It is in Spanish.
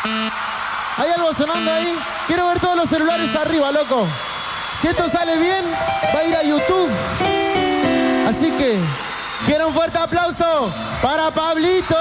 ¿Hay algo sonando ahí? Quiero ver todos los celulares arriba, loco. Si esto sale bien, va a ir a YouTube. Así que, quiero un fuerte aplauso para Pablito.